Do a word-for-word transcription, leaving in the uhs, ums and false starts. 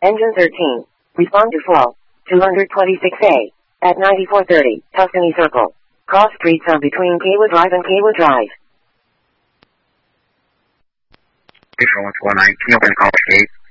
Engine thirteen. Respond to flow. two twenty-six A. At ninety-four thirty, Tuscany Circle. Cross streets on between Kaywood Drive and Kaywood Drive. Control one four nine, can you open the call gate?